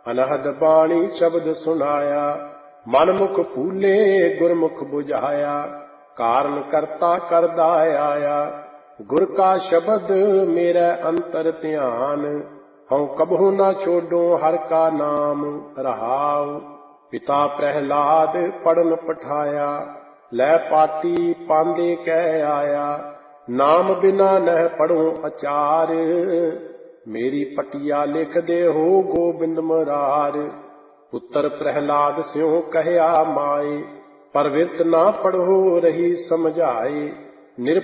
ਅਨਹਦ ਬਾਣੀ ਸ਼ਬਦ ਸੁਨਾਇਆ। ਮਨ ਮੁਖ ਭੂਲੇ ਗੁਰਮੁਖ ਬੁਝਾਇਆ। ਕਾਰਨ ਕਰਤਾ ਕਰਦਾ ਆਇਆ। ਗੁਰ ਕਾ ਸ਼ਬਦ ਮੇਰੇ ਅੰਤਰ ਧਿਆਨ। ਹਉ ਕਬਹੂ ਨਾ ਛੋਡੋ ਹਰ ਕਾ ਨਾਮ ਰਹਾਉ। ਪਿਤਾ ਪ੍ਰਹਿਲਾਦ ਪੜਨ ਪਠਾਇਆ। ਲੈ ਪਾਤੀ ਪਾਂਦੇ ਕਹਿ ਆਇਆ। ਨਾਮ ਬਿਨਾ ਨਹਿ ਪੜੋ ਅਚਾਰ। ਮੇਰੀ ਪਟਿਆ ਲਿਖਦੇ ਹੋ ਗੋਬਿੰਦ ਮੁਰਾਰ। ਪੁੱਤਰ ਪ੍ਰਹਿਲਾਦ ਸਿਉ ਕਹਿਆ ਮਾਏ। ਪਰ ਵਿਰਤ ਨਾ ਪੜੋ ਰਹੀ ਸਮਝਾਏ।